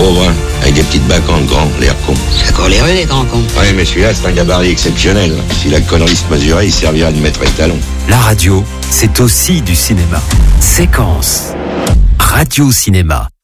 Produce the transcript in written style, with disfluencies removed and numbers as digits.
pauvre, hein, avec des petites bacs en grand, l'air con. C'est encore les rues, les grands cons. Ouais, mais celui-là, c'est un gabarit exceptionnel. Si la connerie se mesurait, il servirait de maître étalon. La radio, c'est aussi du cinéma. Séquence. Radio Cinéma.